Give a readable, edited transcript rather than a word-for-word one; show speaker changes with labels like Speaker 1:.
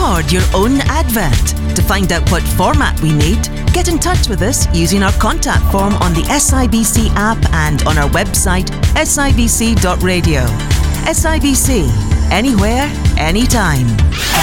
Speaker 1: record your own advert. To find out what format we need, get in touch with us using our contact form on the SIBC app and on our website sibc.radio. SIBC, anywhere, anytime.